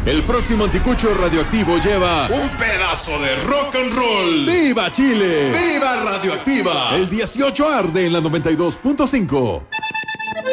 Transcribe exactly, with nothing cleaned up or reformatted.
El próximo Anticucho Radioactivo lleva un pedazo de rock and roll. ¡Viva Chile! ¡Viva Radioactiva! El dieciocho arde en la noventa y dos punto cinco.